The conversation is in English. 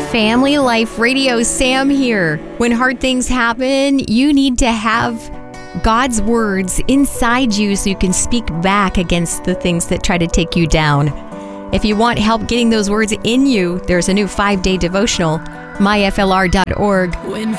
Family Life Radio. Sam here. When hard things happen, you need to have God's words inside you so you can speak back against the things that try to take you down. If you want help getting those words in you, there's a new 5-day devotional, myflr.org.